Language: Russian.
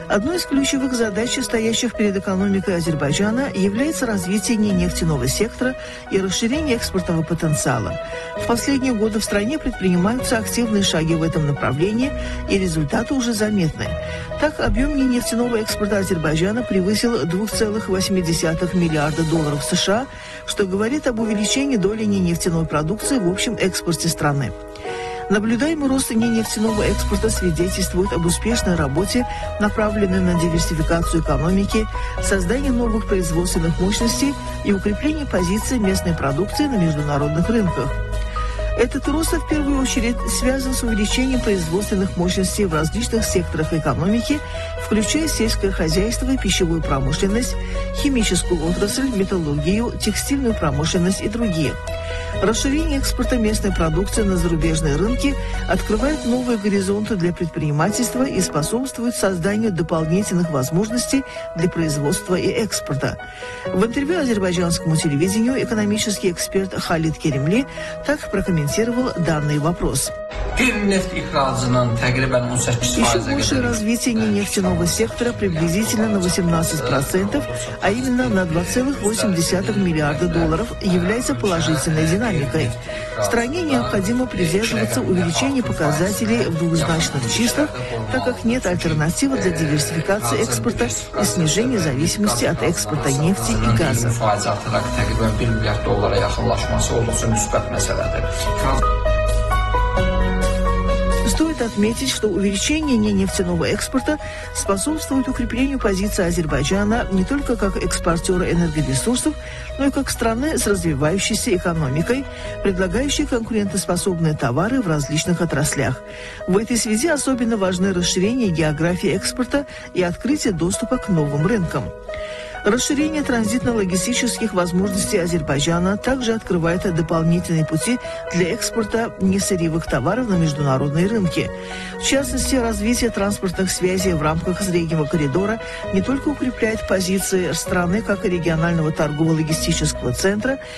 Одной из ключевых задач, стоящих перед экономикой Азербайджана, является развитие нефтяного сектора и расширение экспортного потенциала. В последние годы в стране предпринимаются активные шаги в этом направлении, и результаты уже заметны. Так, объем нефтяного экспорта Азербайджана превысил $2,8 миллиарда США, что говорит об увеличении доли нефтяной продукции в общем экспорте страны. Наблюдаемый рост нефтяного экспорта свидетельствует об успешной работе, направленной на диверсификацию экономики, создание новых производственных мощностей и укрепление позиций местной продукции на международных рынках. Этот рост в первую очередь связан с увеличением производственных мощностей в различных секторах экономики, включая сельское хозяйство и пищевую промышленность, химическую отрасль, металлургию, текстильную промышленность и другие. Расширение экспорта местной продукции на зарубежные рынки открывает новые горизонты для предпринимательства и способствует созданию дополнительных возможностей для производства и экспорта. В интервью азербайджанскому телевидению экономический эксперт Халид Керимли так прокомментировал данный вопрос. Еще больше развитие нефтяного сектора приблизительно на 18%, а именно на $2,8 миллиарда является положительной динамикой. Стране необходимо придерживаться увеличения показателей в двузначных числах, так как нет альтернативы для диверсификации экспорта и снижения зависимости от экспорта нефти и газа. Стоит отметить, что увеличение нефтяного экспорта способствует укреплению позиции Азербайджана не только как экспортера энергоресурсов, но и как страны с развивающейся экономикой, предлагающей конкурентоспособные товары в различных отраслях. В этой связи особенно важны расширение географии экспорта и открытие доступа к новым рынкам. Расширение транзитно-логистических возможностей Азербайджана также открывает дополнительные пути для экспорта несырьевых товаров на международные рынки. В частности, развитие транспортных связей в рамках среднего коридора не только укрепляет позиции страны как регионального торгово-логистического центра,